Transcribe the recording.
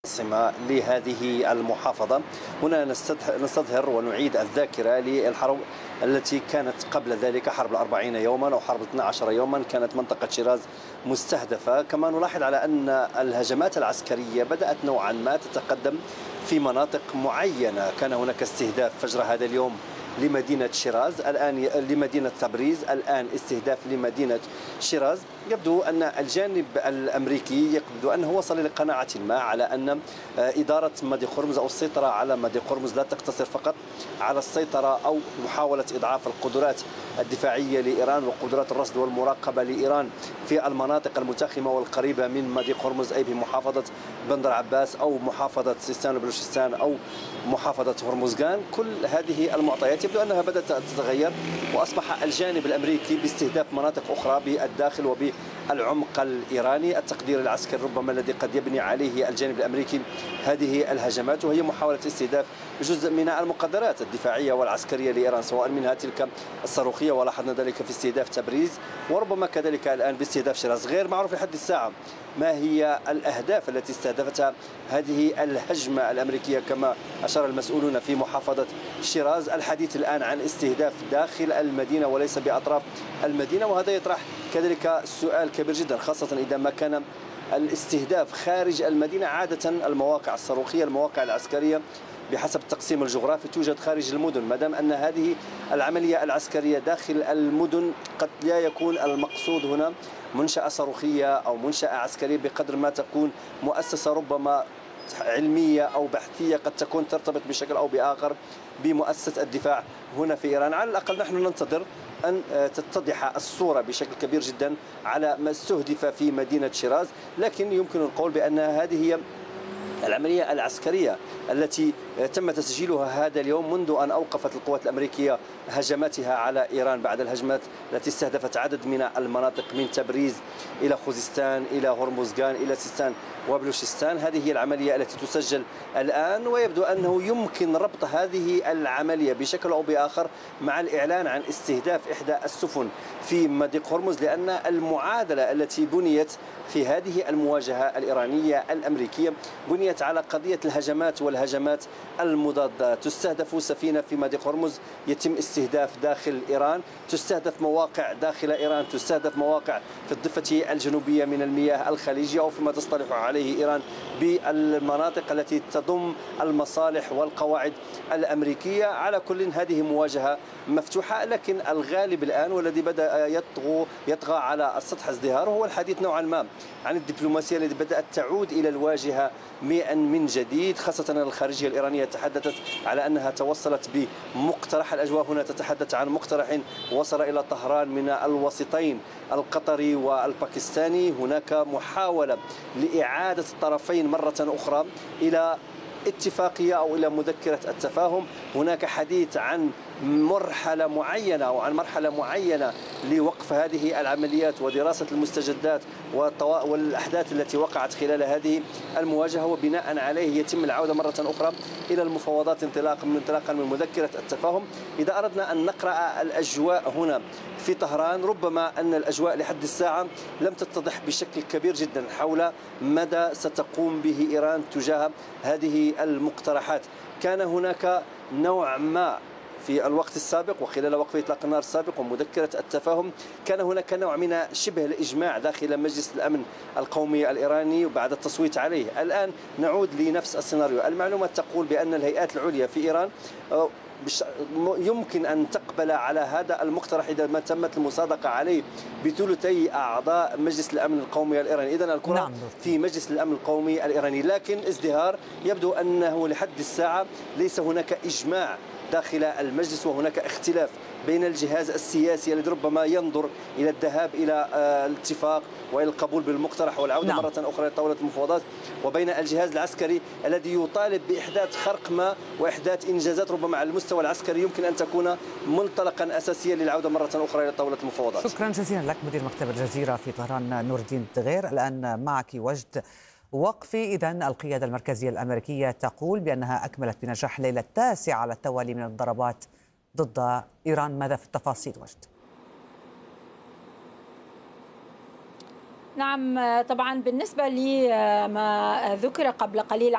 العاصمة لهذه المحافظة. هنا نستظهر ونعيد الذاكرة للحرب التي كانت قبل ذلك، حرب 40 يوما أو حرب 12 يوما، كانت منطقة شيراز مستهدفة. كما نلاحظ على أن الهجمات العسكرية بدأت نوعا ما تتقدم في مناطق معينة. كان هناك استهداف فجر هذا اليوم لمدينة شيراز، الآن لمدينة تبريز، الآن استهداف لمدينة شيراز. يبدو أن الجانب الأمريكي يبدو أنه وصل لقناعة ما على أن إدارة مدي قرمز أو السيطرة على مدي قرمز لا تقتصر فقط على السيطرة أو محاولة إضعاف القدرات الدفاعية لإيران وقدرات الرصد والمراقبة لإيران في المناطق المتاخمة والقريبة من مدي قرمز، أي بمحافظة بندر عباس أو محافظة سيستان وبلوشستان أو محافظة هرمزغان. كل هذه المعطيات يبدو أنها بدأت تتغير، وأصبح الجانب الأمريكي باستهداف مناطق أخرى بالداخل وبالعمق الإيراني. التقدير العسكري ربما الذي قد يبني عليه الجانب الأمريكي هذه الهجمات، وهي محاولة استهداف جزء من المقدرات الدفاعية والعسكرية لإيران، سواء منها تلك الصاروخية، ولاحظنا ذلك في استهداف تبريز، وربما كذلك الآن باستهداف شيراز. غير معروف لحد الساعة ما هي الأهداف التي استهدفتها هذه الهجمة الأمريكية كما أشار المسؤولون في محافظة شيراز. الحديث الآن عن استهداف داخل المدينة وليس بأطراف المدينة، وهذا يطرح كذلك سؤال كبير جدا، خاصة إذا ما كان الاستهداف خارج المدينة. عادة المواقع الصاروخية، المواقع العسكرية بحسب التقسيم الجغرافي توجد خارج المدن. ما دام أن هذه العملية العسكرية داخل المدن، قد لا يكون المقصود هنا منشأة صاروخية أو منشأة عسكرية بقدر ما تكون مؤسسة ربما علمية أو بحثية، قد تكون ترتبط بشكل أو بآخر بمؤسسة الدفاع هنا في إيران. على الأقل نحن ننتظر أن تتضح الصورة بشكل كبير جدا على ما استهدف في مدينة شيراز، لكن يمكن القول بأن هذه هي العملية العسكرية التي تم تسجيلها هذا اليوم منذ أن أوقفت القوات الأمريكية هجماتها على إيران بعد الهجمات التي استهدفت عدد من المناطق من تبريز إلى خوزستان إلى هرمزغان إلى سيستان وبلوشستان. هذه هي العملية التي تسجل الآن، ويبدو أنه يمكن ربط هذه العملية بشكل أو بآخر مع الإعلان عن استهداف إحدى السفن في مضيق هرمز، لأن المعادلة التي بنيت في هذه المواجهة الإيرانية الأمريكية بنيت على قضية الهجمات والهجمات المضادة. تستهدف سفينة في مضيق هرمز، يتم استهداف داخل إيران، تستهدف مواقع داخل إيران، تستهدف مواقع في الضفة الجنوبية من المياه الخليجية أو فيما تصطلح عليه إيران بالمناطق التي تضم المصالح والقواعد الأمريكية. على كل هذه مواجهة مفتوحة، لكن الغالب الآن والذي بدأ يطغى على السطح ازدهاره هو الحديث نوعا ما عن الدبلوماسية التي بدأت تعود إلى الواجهة من جديد، خاصة أن الخارجية الإيرانية تحدثت على أنها توصلت بمقترح. الأجواء هنا تتحدث عن مقترح وصل إلى طهران من الوسيطين القطري والباكستاني. هناك محاولة لإعادة الطرفين مرة أخرى إلى اتفاقية أو إلى مذكرة التفاهم. هناك حديث عن مرحلة معينة أو عن مرحلة معينة لوقف هذه العمليات ودراسة المستجدات والأحداث التي وقعت خلال هذه المواجهة، وبناء عليه يتم العودة مرة أخرى إلى المفاوضات انطلاقا من مذكرة التفاهم. إذا أردنا أن نقرأ الأجواء هنا في طهران، ربما أن الأجواء لحد الساعة لم تتضح بشكل كبير جدا حول مدى ستقوم به إيران تجاه هذه المقترحات. كان هناك نوع ما في الوقت السابق وخلال وقف إطلاق النار السابق ومذكرة التفاهم، كان هناك نوع من شبه الإجماع داخل مجلس الأمن القومي الإيراني وبعد التصويت عليه. الآن نعود لنفس السيناريو. المعلومات تقول بأن الهيئات العليا في إيران يمكن أن تقبل على هذا المقترح إذا ما تمت المصادقة عليه بثلثي أعضاء مجلس الأمن القومي الإيراني. إذن الكرة في مجلس الأمن القومي الإيراني، لكن ازدهار يبدو أنه لحد الساعة ليس هناك إجماع داخل المجلس، وهناك اختلاف بين الجهاز السياسي الذي ربما ينظر إلى الذهاب إلى الاتفاق وإلى القبول بالمقترح والعودة مرة أخرى لطاولة المفاوضات، وبين الجهاز العسكري الذي يطالب بإحداث خرق ما وإحداث إنجازات ربما على المستوى العسكري يمكن أن تكون منطلقا أساسيا للعودة مرة أخرى إلى طاولة المفاوضات. شكرا جزيلا لك مدير مكتب الجزيرة في طهران نور الدين دغير. الآن معك وجد وقفي. إذن القيادة المركزية الأمريكية تقول بأنها أكملت بنجاح الليلة التاسعة على التوالي من الضربات ضد إيران. ماذا في التفاصيل وجد؟ نعم، طبعا بالنسبة لما ذكر قبل قليل